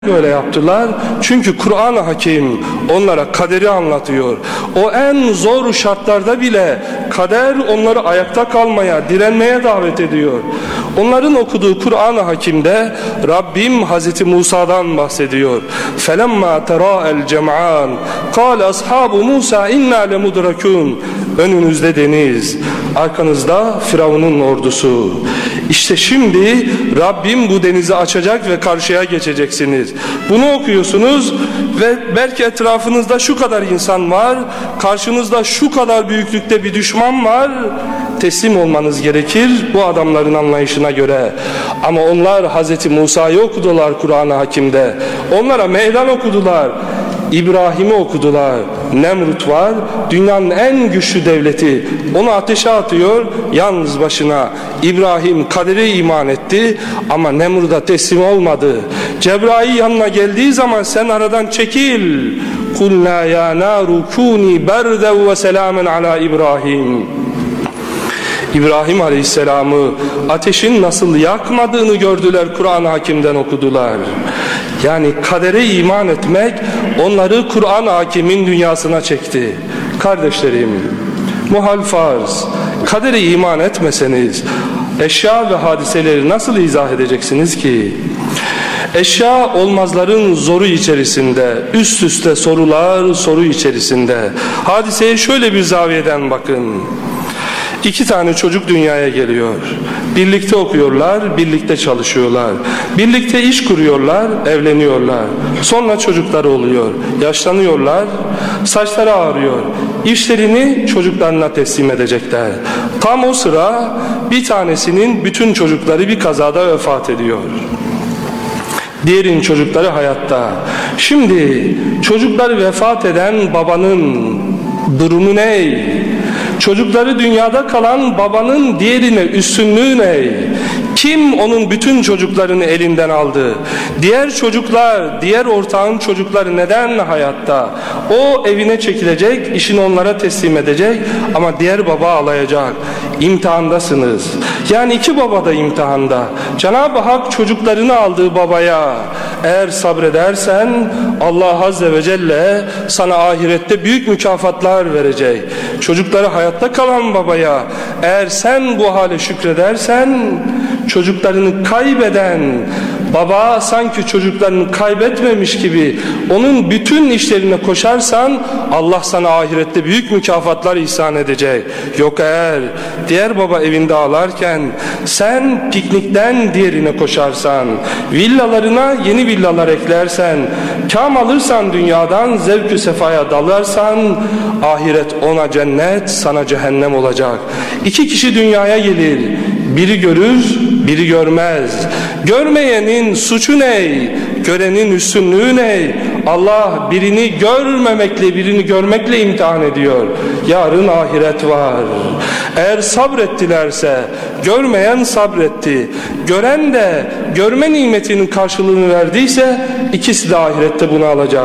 Böyle yaptılar çünkü Kur'an-ı Hakim onlara kaderi anlatıyor. O en zor şartlarda bile kader onları ayakta kalmaya, direnmeye davet ediyor. Onların okuduğu Kur'an-ı Hakim'de Rabbim Hazreti Musa'dan bahsediyor. فَلَمَّا تَرَاءَ الْجَمْعَانِ قَالَ أَصْحَابُ مُوسَى اِنَّا لَمُدْرَكُونَ. Önünüzde deniz, arkanızda Firavun'un ordusu. İşte şimdi Rabbim bu denizi açacak ve karşıya geçeceksiniz. Bunu okuyorsunuz ve belki etrafınızda şu kadar insan var, karşınızda şu kadar büyüklükte bir düşman var. Teslim olmanız gerekir bu adamların anlayışına göre. Ama onlar Hazreti Musa'yı okudular Kur'an-ı Hakim'de. Onlara meydan okudular. İbrahim'i okudular. Nemrut var, dünyanın en güçlü devleti. Onu ateşe atıyor, yalnız başına. İbrahim kadere iman etti ama Nemrut'a teslim olmadı. Cebrail yanına geldiği zaman sen aradan çekil. Kulna ya naru kuni berden ve selamen ala İbrahim. İbrahim Aleyhisselam'ı ateşin nasıl yakmadığını gördüler, Kur'an-ı Hakim'den okudular. Yani kadere iman etmek onları Kur'an-ı Hakim'in dünyasına çekti. Kardeşlerim, muhal farz, kadere iman etmeseniz eşya ve hadiseleri nasıl izah edeceksiniz ki? Eşya olmazların zoru içerisinde, üst üste sorular soru içerisinde. Hadiseye şöyle bir zaviyeden bakın. 2 tane çocuk dünyaya geliyor. Birlikte okuyorlar, birlikte çalışıyorlar. Birlikte iş kuruyorlar, evleniyorlar. Sonra çocukları oluyor. Yaşlanıyorlar, saçları ağrıyor. İşlerini çocuklarına teslim edecekler. Tam o sıra bir tanesinin bütün çocukları bir kazada vefat ediyor. Diğerinin çocukları hayatta. Şimdi çocukları vefat eden babanın durumu ne? Çocukları dünyada kalan babanın diğerine üstünlüğü ne? Kim onun bütün çocuklarını elinden aldı? Diğer çocuklar, diğer ortağın çocukları neden hayatta? O evine çekilecek, işini onlara teslim edecek ama diğer baba alacak. İmtihandasınız. Yani 2 baba da imtihanda. Cenab-ı Hak çocuklarını aldığı babaya eğer sabredersen Allah Azze ve Celle sana ahirette büyük mükafatlar verecek. Çocukları hayatta kalan babaya eğer sen bu hale şükredersen, çocuklarını kaybeden baba sanki çocuklarını kaybetmemiş gibi onun bütün işlerine koşarsan Allah sana ahirette büyük mükafatlar ihsan edecek. Yok eğer diğer baba evinde ağlarken sen piknikten diğerine koşarsan, villalarına yeni villalar eklersen, kam alırsan dünyadan, zevk-ü sefaya dalarsan, ahiret ona cennet, sana cehennem olacak. 2 kişi dünyaya gelir, biri görür, biri görmez. Görmeyenin suçu ne? Görenin üstünlüğü ne? Allah birini görmemekle, birini görmekle imtihan ediyor. Yarın ahiret var. Eğer sabrettilerse, görmeyen sabretti, gören de görme nimetinin karşılığını verdiyse ikisi de ahirette bunu alacak.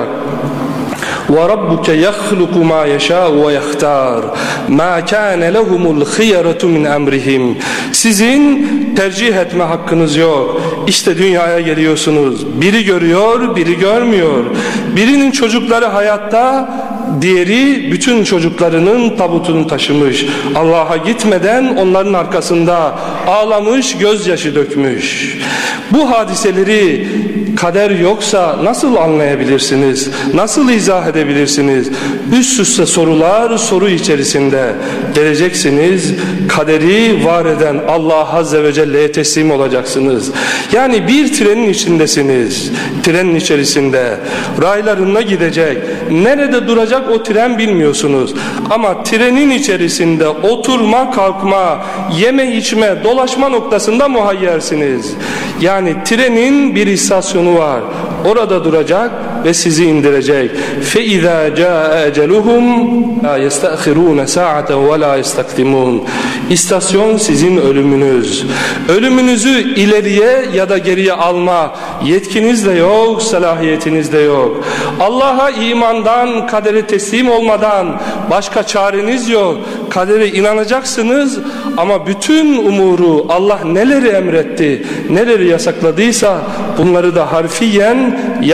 وَرَبُّكَ يَخْلُقُ مَا يَشَاءُ وَيَخْتَارُ مَا كَانَ لَهُمُ الْخِيَرَةُ مِنْ أَمْرِهِمْ. Sizin tercih etme hakkınız yok. İşte dünyaya geliyorsunuz. Biri görüyor, biri görmüyor. Birinin çocukları hayatta, diğeri bütün çocuklarının tabutunu taşımış. Allah'a gitmeden onların arkasında ağlamış, gözyaşı dökmüş. Bu hadiseleri kader yoksa nasıl anlayabilirsiniz? Nasıl izah edebilirsiniz? Üst üste sorular soru içerisinde geleceksiniz. Kaderi var eden Allah Azze ve Celle'ye teslim olacaksınız. Yani bir trenin içindesiniz. Trenin içerisinde raylarına gidecek. Nerede duracak o tren bilmiyorsunuz. Ama trenin içerisinde oturma, kalkma, yeme, içme, dolaşma noktasında muhayyersiniz. Yani trenin bir istasyonu var. Orada duracak ve sizi indirecek. فَاِذَا جَاءَ اَجَلُهُمْ لَا يَسْتَأْخِرُونَ سَاعَةً وَلَا يَسْتَقْدِمُونَ. İstasyon sizin ölümünüz. Ölümünüzü ileriye ya da geriye alma yetkiniz de yok, salahiyetiniz de yok. Allah'a imandan, kadere teslim olmadan başka çareniz yok. Kadere inanacaksınız ama bütün umuru Allah neleri emretti, neleri yasakladıysa bunları da harfiyen